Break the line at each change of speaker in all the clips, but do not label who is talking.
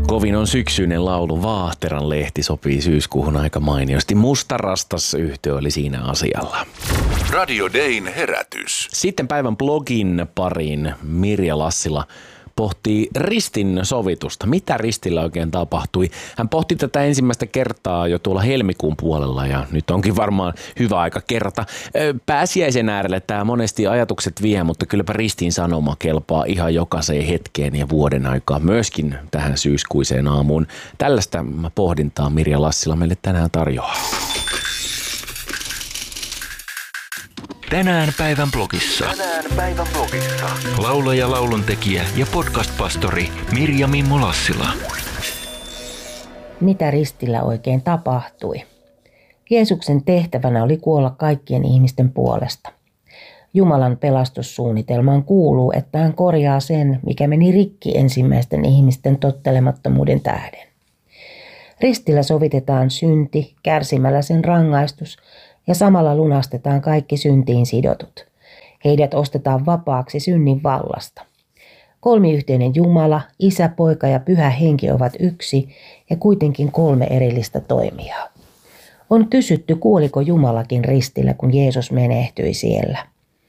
Kovin on syksyinen laulu. Vaahteran lehti sopii syyskuuhun aika mainiosti. Mustarastas yhtye oli siinä asialla.
Radio Dayn herätys.
Sitten päivän blogin pariin Mirja Lassila pohtii ristin sovitusta. Mitä ristillä oikein tapahtui? Hän pohti tätä ensimmäistä kertaa jo tuolla helmikuun puolella ja nyt onkin varmaan hyvä aika kerta. Pääsiäisen äärelle tämä monesti ajatukset vie, mutta kylläpä ristin sanoma kelpaa ihan jokaiseen hetkeen ja vuoden aikaan, myöskin tähän syyskuiseen aamuun. Tällaista pohdintaa Mirja Lassila meille tänään tarjoaa.
Tänään päivän blogissa. Laulaja, lauluntekijä ja podcast-pastori Mirja Mimmu Lassila.
Mitä ristillä oikein tapahtui? Jeesuksen tehtävänä oli kuolla kaikkien ihmisten puolesta. Jumalan pelastussuunnitelmaan kuuluu, että hän korjaa sen, mikä meni rikki ensimmäisten ihmisten tottelemattomuuden tähden. Ristillä sovitetaan synti, kärsimällä sen rangaistus, ja samalla lunastetaan kaikki syntiin sidotut. Heidät ostetaan vapaaksi synnin vallasta. Kolmiyhteinen Jumala, Isä, Poika ja Pyhä Henki ovat yksi ja kuitenkin kolme erillistä toimijaa. On kysytty, kuoliko Jumalakin ristillä, kun Jeesus menehtyi siellä.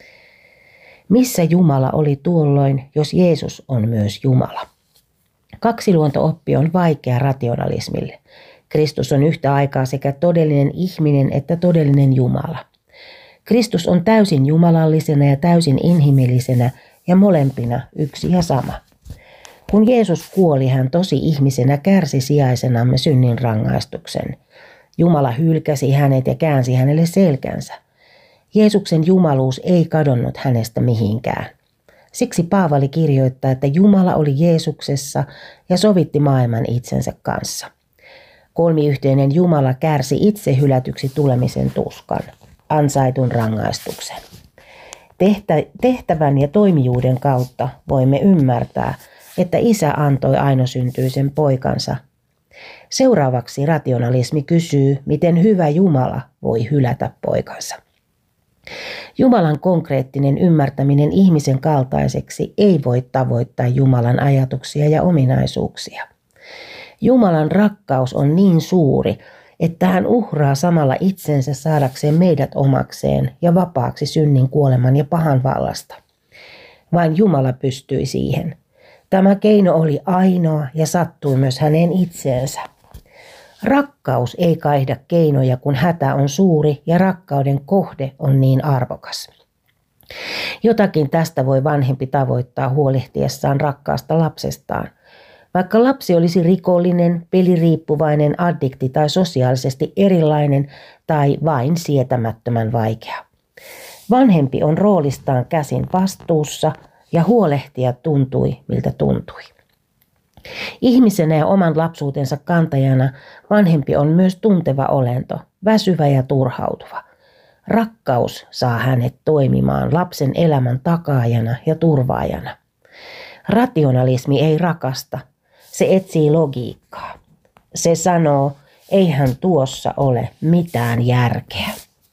Missä Jumala oli tuolloin, jos Jeesus on myös Jumala? Kaksiluonto-oppi on vaikea rationalismille. Kristus on yhtä aikaa sekä todellinen ihminen että todellinen Jumala. Kristus on täysin jumalallisena ja täysin inhimillisenä ja molempina yksi ja sama. Kun Jeesus kuoli, hän tosi ihmisenä kärsi sijaisenamme synnin rangaistuksen. Jumala hylkäsi hänet ja käänsi hänelle selkänsä. Jeesuksen jumaluus ei kadonnut hänestä mihinkään. Siksi Paavali kirjoittaa, että Jumala oli Jeesuksessa ja sovitti maailman itsensä kanssa. Kolmiyhteinen Jumala kärsi itse hylätyksi tulemisen tuskan, ansaitun rangaistuksen. Tehtävän ja toimijuuden kautta voimme ymmärtää, että Isä antoi ainosyntyisen poikansa. Seuraavaksi rationalismi kysyy, miten hyvä Jumala voi hylätä poikansa. Jumalan konkreettinen ymmärtäminen ihmisen kaltaiseksi ei voi tavoittaa Jumalan ajatuksia ja ominaisuuksia. Jumalan rakkaus on niin suuri, että hän uhraa samalla itsensä saadakseen meidät omakseen ja vapaaksi synnin, kuoleman ja pahan vallasta. Vain Jumala pystyi siihen. Tämä keino oli ainoa ja sattui myös häneen itseensä. Rakkaus ei kaihda keinoja, kun hätä on suuri ja rakkauden kohde on niin arvokas. Jotakin tästä voi vanhempi tavoittaa huolehtiessaan rakkaasta lapsestaan. Vaikka lapsi olisi rikollinen, peliriippuvainen, addikti tai sosiaalisesti erilainen tai vain sietämättömän vaikea. Vanhempi on roolistaan käsin vastuussa ja huolehtia tuntui miltä tuntui. Ihmisenä ja oman lapsuutensa kantajana vanhempi on myös tunteva olento, väsyvä ja turhautuva. Rakkaus saa hänet toimimaan lapsen elämän takaajana ja turvaajana. Rationalismi ei rakasta. Se etsii logiikkaa. Se sanoo, eihän tuossa ole mitään järkeä.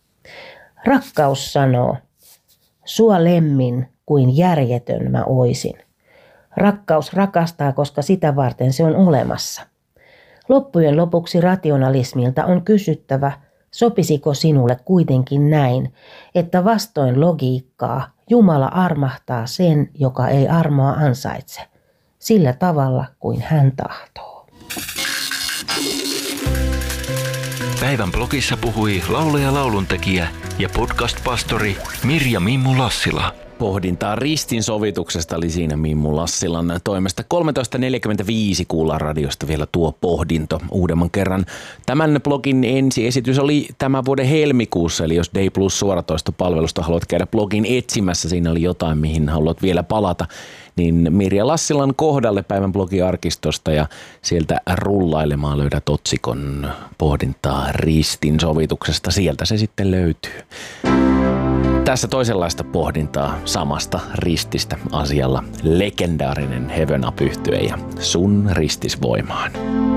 Rakkaus sanoo, sua lemmin kuin järjetön mä oisin. Rakkaus rakastaa, koska sitä varten se on olemassa. Loppujen lopuksi rationalismilta on kysyttävä, sopisiko sinulle kuitenkin näin, että vastoin logiikkaa Jumala armahtaa sen, joka ei armoa ansaitse. Sillä tavalla kuin hän tahtoo.
Päivän blogissa puhui laulaja, lauluntekijä ja podcast-pastori Mirja Mimmu Lassila.
Pohdintaa ristin sovituksesta oli siinä Mimmu Lassilan toimesta. 13.45 kuullaan radiosta vielä tuo pohdinto uudemman kerran. Tämän blogin ensiesitys oli tämän vuoden helmikuussa, eli jos Day Plus suoratoistopalvelusta haluat käydä blogin etsimässä, siinä oli jotain, mihin haluat vielä palata, niin Mirja Lassilan kohdalle päivän blogiarkistosta ja sieltä rullailemaan löydät otsikon pohdintaa ristin sovituksesta. Sieltä se sitten löytyy. Tässä toisenlaista pohdintaa samasta rististä asialla legendaarinen Heaven Up -yhtye ja Sun ristis voimaan.